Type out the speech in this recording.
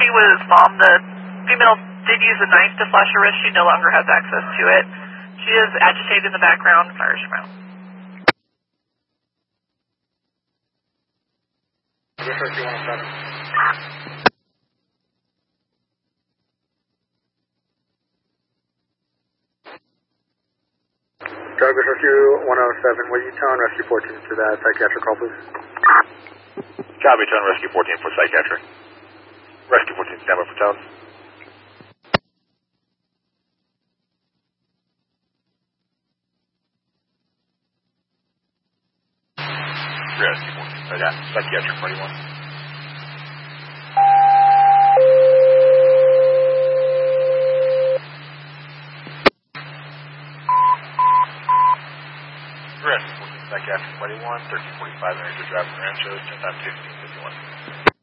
speaking with his mom. The female did use a knife to slash her wrist. She no longer has access to it. She is agitated in the background. Fires from out. Douglas Rescue 107, will you tone Rescue 14 for that psychiatric call, please? Copy, tone Rescue 14 for psychiatric. Rescue 14, stand by for tone. Rescue 14, psychiatric 41. Rescue 14, psychiatric 41, 1345, energy driving ranchos, 10 time 1551.